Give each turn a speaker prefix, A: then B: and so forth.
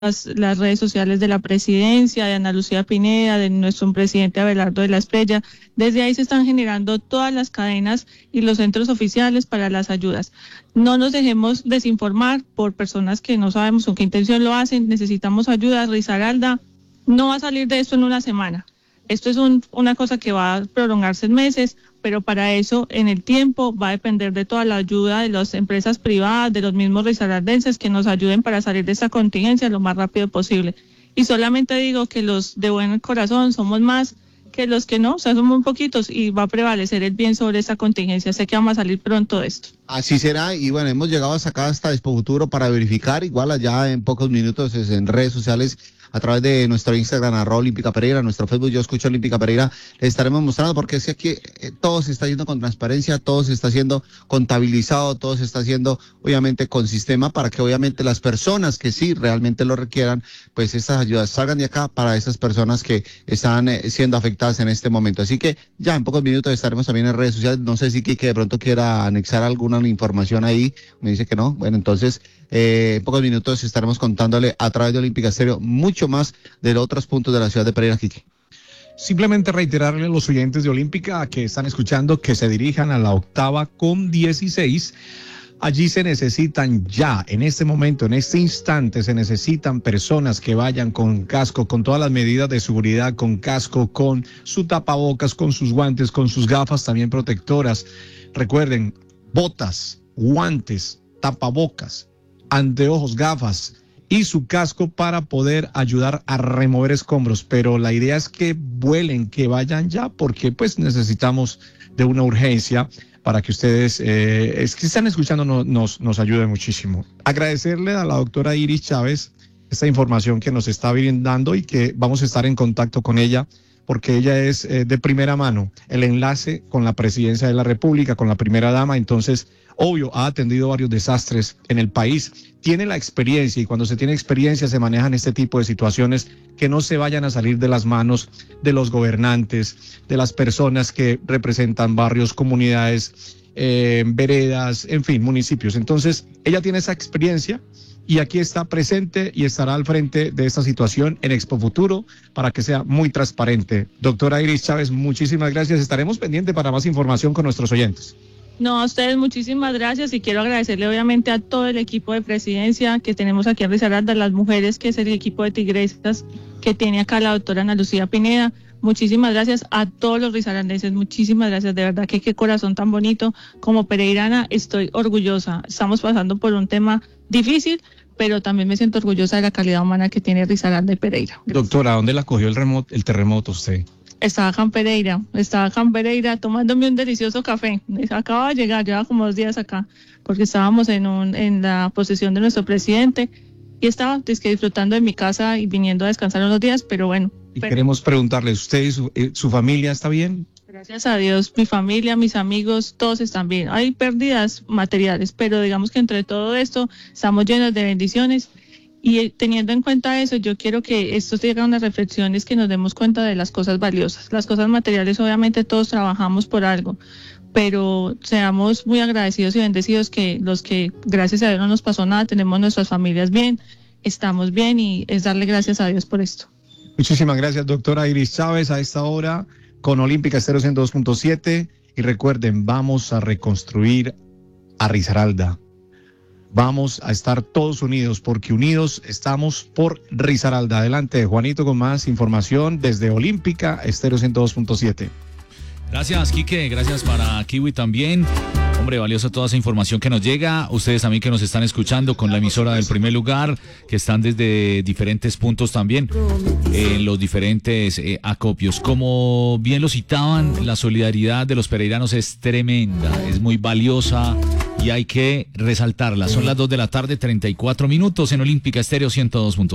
A: las redes sociales de la presidencia, de Ana Lucía Pineda, de nuestro presidente Abelardo de la Espriella. Desde ahí se están generando todas las cadenas y los centros oficiales para las ayudas. No nos dejemos desinformar por personas que no sabemos con qué intención lo hacen. Necesitamos ayuda. Risaralda no va a salir de esto en una semana. Esto es una cosa que va a prolongarse en meses, pero para eso en el tiempo va a depender de toda la ayuda de las empresas privadas, de los mismos risaraldenses que nos ayuden para salir de esta contingencia lo más rápido posible. Y solamente digo que los de buen corazón somos más que los que no, o sea, somos muy poquitos y va a prevalecer el bien sobre esta contingencia. Sé que vamos a salir pronto de esto.
B: Así será, y bueno, hemos llegado hasta acá, hasta Expo Futuro, para verificar, igual allá en pocos minutos en redes sociales, a través de nuestro Instagram, @Olímpica Pereira, nuestro Facebook, Yo Escucho Olímpica Pereira, les estaremos mostrando, porque es que aquí todo se está haciendo con transparencia, todo se está haciendo contabilizado, todo se está haciendo, obviamente, con sistema, para que obviamente las personas que sí realmente lo requieran, pues estas ayudas salgan de acá para esas personas que están siendo afectadas en este momento. Así que ya en pocos minutos estaremos también en redes sociales. No sé si Quique de pronto quiera anexar alguna información ahí, me dice que no. Bueno, entonces en pocos minutos estaremos contándole a través de Olímpica Estéreo mucho más de los otros puntos de la ciudad de Pereira, Quique.
C: Simplemente reiterarle a los oyentes de Olímpica que están escuchando que se dirijan a la 8ª-16. Allí se necesitan ya, en este momento, en este instante, se necesitan personas que vayan con casco, con todas las medidas de seguridad, con casco, con su tapabocas, con sus guantes, con sus gafas también protectoras. Recuerden, botas, guantes, tapabocas, anteojos, gafas y su casco para poder ayudar a remover escombros. Pero la idea es que vuelen, que vayan ya, porque pues necesitamos de una urgencia para que ustedes, es que están escuchando, nos ayuden muchísimo. Agradecerle a la doctora Iris Chávez esta información que nos está brindando y que vamos a estar en contacto con ella, porque ella es de primera mano el enlace con la presidencia de la República, con la primera dama. Entonces, obvio, ha atendido varios desastres en el país, tiene la experiencia, y cuando se tiene experiencia se manejan este tipo de situaciones que no se vayan a salir de las manos de los gobernantes, de las personas que representan barrios, comunidades, veredas, en fin, municipios. Entonces, ella tiene esa experiencia y aquí está presente y estará al frente de esta situación en Expo Futuro para que sea muy transparente. Doctora Iris Chávez, muchísimas gracias. Estaremos pendientes para más información con nuestros oyentes.
A: No, a ustedes muchísimas gracias, y quiero agradecerle obviamente a todo el equipo de presidencia que tenemos aquí en Risaralda, las mujeres, que es el equipo de tigresas que tiene acá la doctora Ana Lucía Pineda. Muchísimas gracias a todos los risaraldenses, muchísimas gracias, de verdad que qué corazón tan bonito. Como pereirana estoy orgullosa, estamos pasando por un tema difícil, pero también me siento orgullosa de la calidad humana que tiene Risaralda y Pereira. Gracias.
C: Doctora, ¿dónde la cogió el terremoto usted?
A: Estaba acá en Pereira tomándome un delicioso café. Acaba de llegar, lleva como 2 días acá, porque estábamos en la posesión de nuestro presidente y estaba disfrutando de mi casa y viniendo a descansar unos días, pero bueno.
C: Queremos preguntarle, ¿usted y su familia está bien?
A: Gracias a Dios, mi familia, mis amigos, todos están bien. Hay pérdidas materiales, pero digamos que entre todo esto estamos llenos de bendiciones. Y teniendo en cuenta eso, yo quiero que esto llegue a una reflexión, es que nos demos cuenta de las cosas valiosas. Las cosas materiales, obviamente todos trabajamos por algo, pero seamos muy agradecidos y bendecidos que los que gracias a Dios no nos pasó nada, tenemos nuestras familias bien, estamos bien, y es darle gracias a Dios por esto.
C: Muchísimas gracias, doctora Iris Chávez, a esta hora con Olímpica Estéreo 102.7. Y recuerden, vamos a reconstruir a Risaralda. Vamos a estar todos unidos, porque unidos estamos por Risaralda. Adelante, Juanito, con más información desde Olímpica Estéreo 102.7.
D: Gracias, Quique. Gracias para Kiwi también. Hombre, valiosa toda esa información que nos llega. Ustedes también que nos están escuchando con la emisora del primer lugar, que están desde diferentes puntos también, en los diferentes acopios. Como bien lo citaban, la solidaridad de los pereiranos es tremenda, es muy valiosa y hay que resaltarla. Son las 2 de la tarde, 34 minutos en Olímpica Estéreo 102.